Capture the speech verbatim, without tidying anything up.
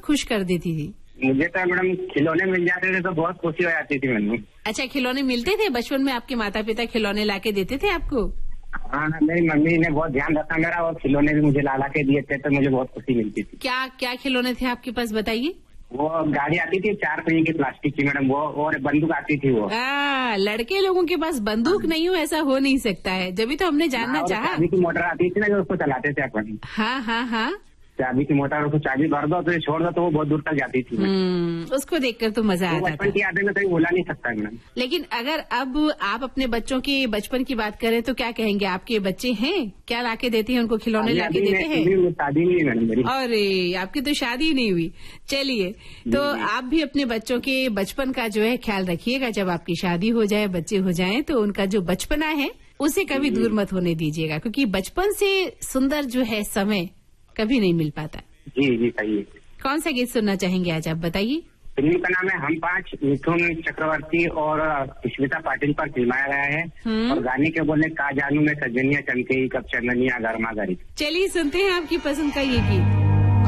खुश कर देती थी? मुझे तो मैडम खिलौने मिल जाते थे तो बहुत खुशी हो जाती थी मैंने। अच्छा, खिलौने मिलते थे बचपन में? आपके माता पिता खिलौने लाके देते थे आपको? हाँ, मेरी मम्मी ने बहुत ध्यान रखा मेरा और खिलौने भी मुझे ला ला के दिए थे तो मुझे बहुत खुशी मिलती थी। क्या क्या खिलौने थे आपके पास, बताइए? वो गाड़ी आती थी चार पहिए की प्लास्टिक की मैडम, वो और बंदूक आती थी वो। आ, लड़के लोगों के पास बंदूक नहीं हो ऐसा हो नहीं सकता है, जब भी तो हमने जानना चाहा। चाबी की मोटर आती थी ना जो उसको चलाते थे अपन। हाँ हाँ हाँ, चाबी की मोटर, उसको चाबी भर दो तो छोड़ दो तो वो बहुत दूर तक जाती थी। उसको देखकर तो मजा आता था। बचपन की यादें में कहीं भुला नहीं सकता मैडम। लेकिन अगर अब आप अपने बच्चों के बचपन की बात करें तो क्या कहेंगे? आपके बच्चे हैं, क्या लाके देते हैं उनको? खिलौने लाके देते हैं? शादी नहीं मैडम मेरी। अरे, आपकी तो शादी नहीं हुई। चलिए, तो आप भी अपने बच्चों के बचपन का जो है ख्याल रखिएगा। जब आपकी शादी हो जाए, बच्चे हो जाएं, तो उनका जो बचपना है उसे कभी दूर मत होने दीजिएगा, क्योंकि बचपन से सुंदर जो है समय कभी नहीं मिल पाता। जी जी सही है। कौन सा गीत सुनना चाहेंगे आज, आप बताइए? फिल्म का नाम है हम पांच, मिथुन चक्रवर्ती और स्मिता पाटिल पर फिल्माया गया है। और गाने के बोले का जानू में सजनिया चमके कब चंदनिया गर्मा गरी। चलिए सुनते हैं आपकी पसंद का ये गीत।